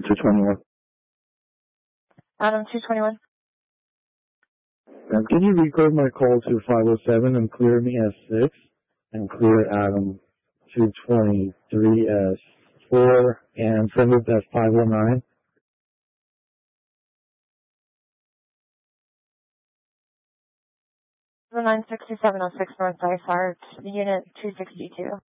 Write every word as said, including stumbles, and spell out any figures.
two twenty-one. Adam two twenty-one. Um, can you record my call to five oh seven and clear me as six and clear Adam two twenty-three as four and send it as five oh nine? nine sixty-seven oh six North Dysart, unit two sixty-two.